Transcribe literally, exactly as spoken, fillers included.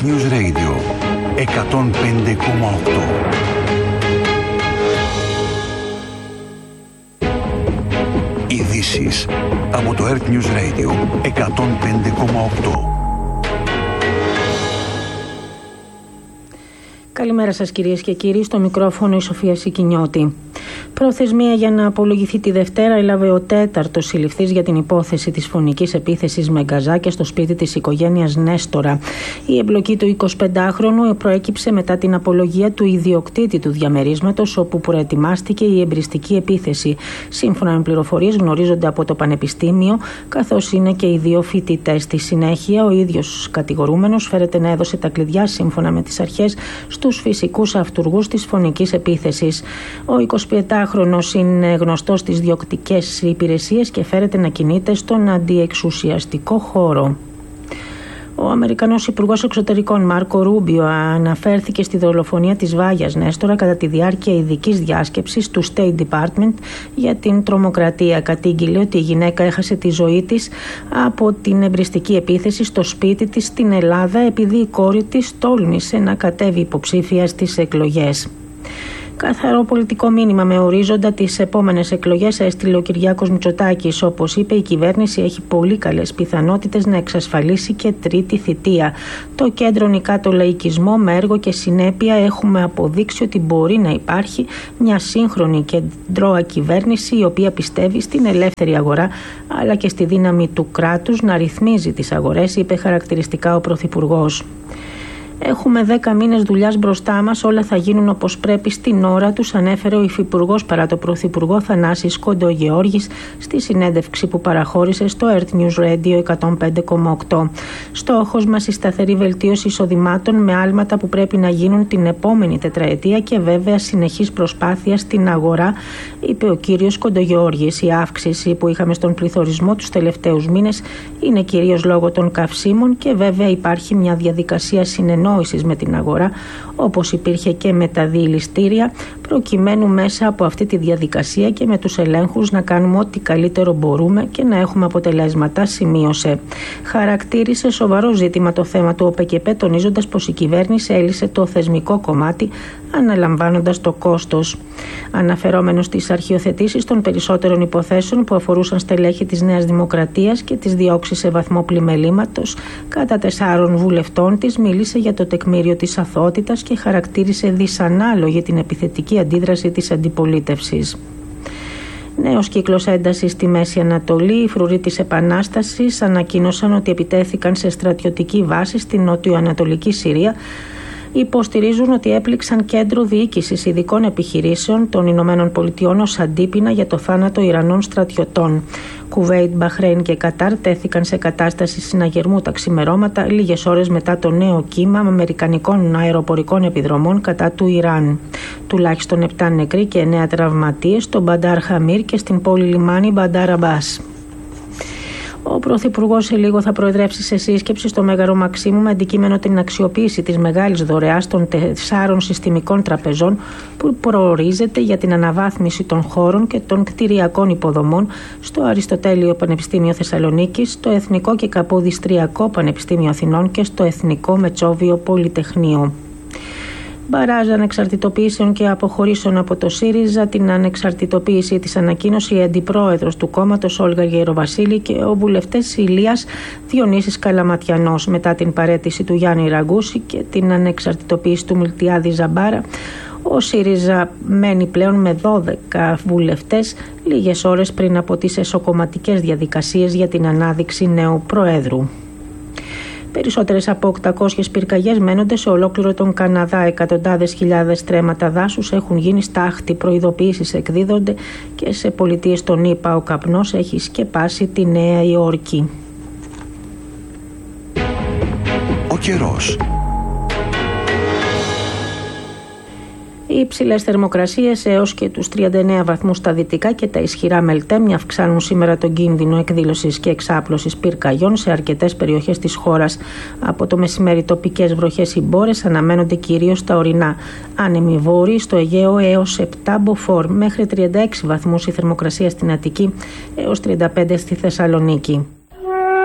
Earth News Radio εκατόν πέντε κόμμα οκτώ. Ειδήσεις από το Earth News Radio εκατόν πέντε κόμμα οκτώ. Καλημέρα σας κυρίες και κύριοι, στο μικρόφωνο η Σοφία Σικινιώτη. Προθεσμία για να απολογηθεί τη Δευτέρα έλαβε ο τέταρτος συλληφθής για την υπόθεση της φωνικής επίθεσης με γκαζάκια στο σπίτι της οικογένειας Νέστορα. Η εμπλοκή του εικοσιπεντάχρονου προέκυψε μετά την απολογία του ιδιοκτήτη του διαμερίσματος, όπου προετοιμάστηκε η εμπριστική επίθεση. Σύμφωνα με πληροφορίες, γνωρίζονται από το Πανεπιστήμιο, καθώς είναι και οι δύο φοιτητές. Στη συνέχεια, ο ίδιος κατηγορούμενος φέρεται να έδωσε τα κλειδιά, σύμφωνα με τις αρχές, στους φυσικούς αυτουργούς της φωνικής επίθεσης. Ο εικοσιπεντάχρονος είναι γνωστός στις διοκτικές υπηρεσίες και φέρεται να κινείται στον αντιεξουσιαστικό χώρο. Ο Αμερικανός Υπουργός Εξωτερικών Μάρκο Ρούμπιο αναφέρθηκε στη δολοφονία της Βάγιας Νέστορα κατά τη διάρκεια ειδικής διάσκεψης του State Department για την τρομοκρατία. Κατήγγειλε ότι η γυναίκα έχασε τη ζωή της από την εμπριστική επίθεση στο σπίτι της στην Ελλάδα, επειδή η κόρη της τόλμησε να κατέβει υποψήφια στις εκλογές. Καθαρό πολιτικό μήνυμα με ορίζοντα τις επόμενες εκλογές έστειλε ο Κυριάκος Μητσοτάκης. Όπως είπε, η κυβέρνηση έχει πολύ καλές πιθανότητες να εξασφαλίσει και τρίτη θητεία. Το κέντρο νικά το λαϊκισμό, με έργο και συνέπεια έχουμε αποδείξει ότι μπορεί να υπάρχει μια σύγχρονη κεντρώα κυβέρνηση, η οποία πιστεύει στην ελεύθερη αγορά αλλά και στη δύναμη του κράτους να ρυθμίζει τις αγορές, είπε χαρακτηριστικά ο Πρωθυπουργός. Έχουμε δέκα μήνες δουλειάς μπροστά μας, όλα θα γίνουν όπως πρέπει στην ώρα τους, ανέφερε ο Υφυπουργός παρά το Πρωθυπουργό Θανάσης Κοντογεώργης στη συνέντευξη που παραχώρησε στο Earth News Radio εκατόν πέντε κόμμα οκτώ. Στόχος μας η σταθερή βελτίωση εισοδημάτων με άλματα που πρέπει να γίνουν την επόμενη τετραετία και βέβαια συνεχής προσπάθεια στην αγορά, είπε ο κύριος Κοντογεώργης. Η αύξηση που είχαμε στον πληθωρισμό τους τελευταίους μήνες είναι κυρίως λόγω των καυσίμων και βέβαια υπάρχει μια διαδικασία συνεννόησης με την αγορά, όπως υπήρχε και με τα διηληστήρια, προκειμένου μέσα από αυτή τη διαδικασία και με τους ελέγχους να κάνουμε ό,τι καλύτερο μπορούμε και να έχουμε αποτελέσματα, σημείωσε. Χαρακτήρισε σοβαρό ζήτημα το θέμα του ΟΠΕΚΕΠΕ, τονίζοντας πως η κυβέρνηση έλυσε το θεσμικό κομμάτι αναλαμβάνοντας το κόστος. Αναφερόμενος στις αρχιοθετήσεις των περισσότερων υποθέσεων που αφορούσαν στελέχη της Νέας Δημοκρατίας και τις διώξεις σε βαθμό πλημελήματος κατά τεσσάρων βουλευτών της, μίλησε για το τεκμήριο της αθωότητας και χαρακτήρισε δυσανάλογη την επιθετική αντίδραση της αντιπολίτευσης. Νέος κύκλος έντασης στη Μέση Ανατολή. Οι φρουροί της Επανάστασης ανακοίνωσαν ότι επιτέθηκαν σε στρατιωτική βάση στην νότιο-ανατολική Συρία. Υποστηρίζουν ότι έπληξαν κέντρο διοίκησης ειδικών επιχειρήσεων των Ηνωμένων Πολιτειών ως αντίπεινα για το θάνατο Ιρανών στρατιωτών. Κουβέιτ, Μπαχρέιν και Κατάρ τέθηκαν σε κατάσταση συναγερμού τα ξημερώματα, λίγες ώρες μετά το νέο κύμα αμερικανικών αεροπορικών επιδρομών κατά του Ιράν. Τουλάχιστον επτά νεκροί και εννέα τραυματίες στο Μπαντάρ Χαμίρ και στην πόλη λιμάνι Μπαντάρ Αμπάς. Ο Πρωθυπουργός σε λίγο θα προεδρεύσει σε σύσκεψη στο Μέγαρο Μαξίμου με αντικείμενο την αξιοποίηση της μεγάλης δωρεάς των τεσσάρων συστημικών τραπεζών που προορίζεται για την αναβάθμιση των χώρων και των κτηριακών υποδομών στο Αριστοτέλειο Πανεπιστήμιο Θεσσαλονίκης, στο Εθνικό και Καποδιστριακό Πανεπιστήμιο Αθηνών και στο Εθνικό Μετσόβιο Πολυτεχνείο. Μπαράζ ανεξαρτητοποιήσεων και αποχωρήσεων από το ΣΥΡΙΖΑ. Την ανεξαρτητοποίηση της ανακοίνωσε η αντιπρόεδρος του κόμματος Όλγα Γεροβασίλη και ο βουλευτής Ηλίας Διονύσης Καλαματιανός. Μετά την παραίτηση του Γιάννη Ραγκούση και την ανεξαρτητοποίηση του Μιλτιάδη Ζαμπάρα, ο ΣΥΡΙΖΑ μένει πλέον με δώδεκα βουλευτές, λίγες ώρες πριν από τις εσωκομματικές διαδικασίες για την ανάδειξη νέου προέδρου. Περισσότερες από οκτακόσιες πυρκαγιές μένονται σε ολόκληρο τον Καναδά. Εκατοντάδες χιλιάδες στρέμματα δάσους έχουν γίνει στάχτη. Προειδοποιήσεις εκδίδονται και σε πολιτείες των ΗΠΑ ο καπνός έχει σκεπάσει τη Νέα Υόρκη. Ο καιρός. Οι υψηλές θερμοκρασίες έως και τους τριάντα εννέα βαθμούς στα δυτικά και τα ισχυρά μελτέμια αυξάνουν σήμερα τον κίνδυνο εκδήλωσης και εξάπλωσης πυρκαγιών σε αρκετές περιοχές της χώρας. Από το μεσημέρι τοπικές βροχές ή μπόρες αναμένονται κυρίως στα ορεινά. Άνεμοι βόρειοι στο Αιγαίο έως επτά μποφόρ, μέχρι τριάντα έξι βαθμούς η θερμοκρασία στην Αττική έως τριάντα πέντε στη Θεσσαλονίκη.